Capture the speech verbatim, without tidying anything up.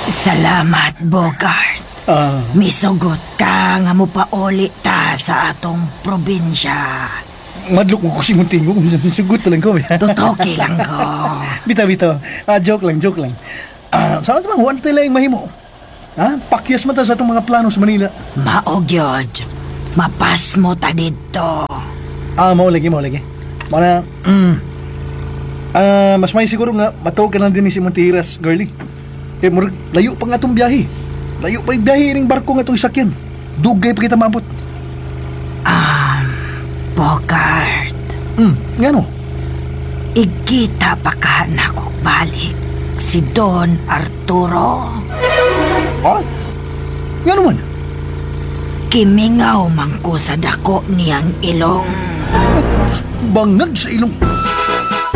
Salamat, Bogart. Ah, Misugot ka nga mo pauli ta sa atong probinsya. madlok mo ko si Muntingo. Sugot lang ko. Tutoki lang ko. Bitaw, bitaw. Ah, joke lang, joke lang. Ah, saan naman, huwag tayo lang mahimo. Ha? Pakyas mo ta sa itong mga plano sa Manila. Maogyod. Mapas mo ta dito. Ah, mau lagi, mau lagi. Mana, mm, ah, mas may siguro nga, matawag ka lang din ni si Montiras, girlie. Eh, murag, layo pa nga itong biyahe. Layo pa yung biyahe ring barko nga itong sakyan. Dugay pa kita maabot. Ah, Bogart. Hmm, nga no? Igkita pa ka na ko balik si Don Arturo. Ah? Nga naman? Kimingaw man ko sa dako niyang ilong. Bangag sa ilong.